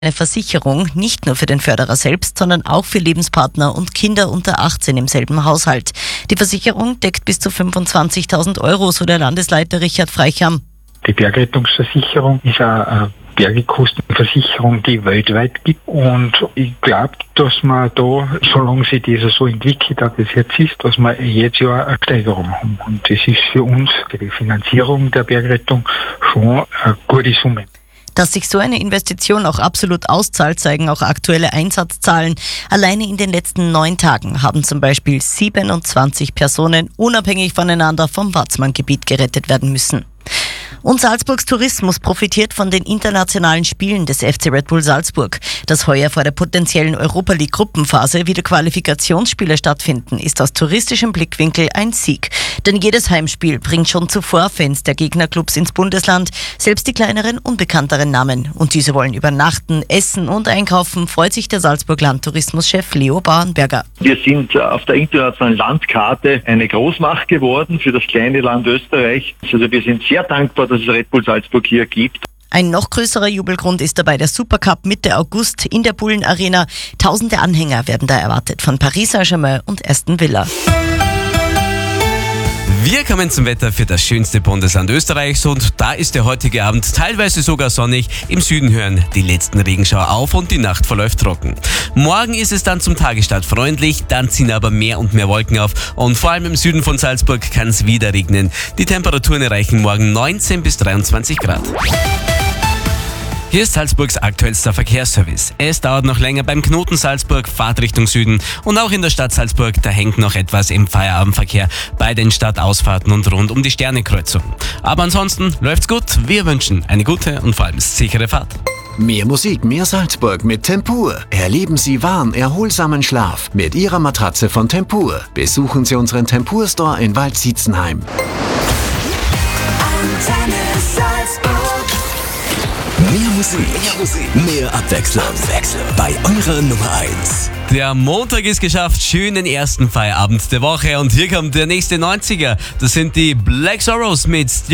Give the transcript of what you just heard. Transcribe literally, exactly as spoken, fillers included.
Eine Versicherung nicht nur für den Förderer selbst, sondern auch für Lebenspartner und Kinder unter achtzehn im selben Haushalt. Die Versicherung deckt bis zu fünfundzwanzigtausend Euro, so der Landesleiter Richard Freicham. Die Bergrettungsversicherung ist eine Bergekostenversicherung, die weltweit gibt. Und ich glaube, dass man da, solange sich das so entwickelt hat, das jetzt ist, dass wir jetzt ja eine Steigerung haben. Und das ist für uns, für die Finanzierung der Bergrettung, schon eine gute Summe. Dass sich so eine Investition auch absolut auszahlt, zeigen auch aktuelle Einsatzzahlen. Alleine in den letzten neun Tagen haben zum Beispiel siebenundzwanzig Personen unabhängig voneinander vom Watzmann-Gebiet gerettet werden müssen. Und Salzburgs Tourismus profitiert von den internationalen Spielen des F C Red Bull Salzburg. Dass heuer vor der potenziellen Europa League Gruppenphase wieder Qualifikationsspiele stattfinden, ist aus touristischem Blickwinkel ein Sieg. Denn jedes Heimspiel bringt schon zuvor Fans der Gegnerclubs ins Bundesland, selbst die kleineren, unbekannteren Namen. Und diese wollen übernachten, essen und einkaufen, freut sich der Salzburg Landtourismuschef Leo Bauernberger. Wir sind auf der internationalen Landkarte eine Großmacht geworden für das kleine Land Österreich. Also wir sind sehr dankbar, dass es Red Bull Salzburg hier gibt. Ein noch größerer Jubelgrund ist dabei der Supercup Mitte August in der Bullen Arena. Tausende Anhänger werden da erwartet von Paris Saint-Germain und Aston Villa. Wir kommen zum Wetter für das schönste Bundesland Österreichs und da ist der heutige Abend teilweise sogar sonnig. Im Süden hören die letzten Regenschauer auf und die Nacht verläuft trocken. Morgen ist es dann zum Tagesstart freundlich, dann ziehen aber mehr und mehr Wolken auf und vor allem im Süden von Salzburg kann es wieder regnen. Die Temperaturen erreichen morgen neunzehn bis dreiundzwanzig Grad. Hier ist Salzburgs aktuellster Verkehrsservice. Es dauert noch länger beim Knoten Salzburg, Fahrt Richtung Süden und auch in der Stadt Salzburg, da hängt noch etwas im Feierabendverkehr bei den Stadtausfahrten und rund um die Sternekreuzung. Aber ansonsten läuft's gut. Wir wünschen eine gute und vor allem sichere Fahrt. Mehr Musik, mehr Salzburg mit Tempur. Erleben Sie warm, erholsamen Schlaf mit Ihrer Matratze von Tempur. Besuchen Sie unseren Tempur-Store in Waldsietzenheim. Mehr Musik, mehr Musik, mehr Abwechslung, Abwechslung bei eurer Nummer eins. Der Montag ist geschafft, schönen ersten Feierabend der Woche und hier kommt der nächste neunziger. Das sind die Black Sorrows mit